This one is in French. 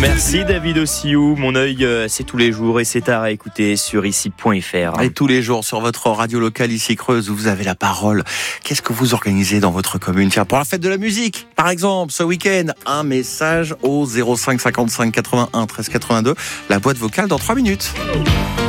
Merci David Ossiou. Mon œil, c'est tous les jours et c'est à réécouter sur ici.fr. Et tous les jours sur votre radio locale ici Creuse où vous avez la parole. Qu'est-ce que vous organisez dans votre commune? Tiens, pour la fête de la musique, par exemple, ce week-end, un message au 05 55 81 13 82. La boîte vocale dans 3 minutes.